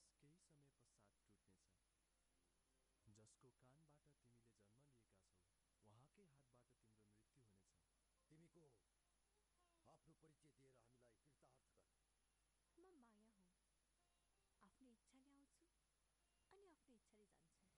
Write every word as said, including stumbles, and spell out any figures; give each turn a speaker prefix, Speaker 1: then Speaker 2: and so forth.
Speaker 1: विश्वास केही समय पश्चात टुट्नेछ। जसको कानबाट तिमीले जन्म लिएका छौ, उहाँकै हातबाट तिम्रो मृत्यु हुनेछ।
Speaker 2: तिमी को हौ? आफ्नो परिचय दिएर हामीलाई कृतार्थ गर।
Speaker 3: म माया हुँ। आफ्नो इच्छाले आउँछु अनि आफ्नो इच्छाले जान्छु।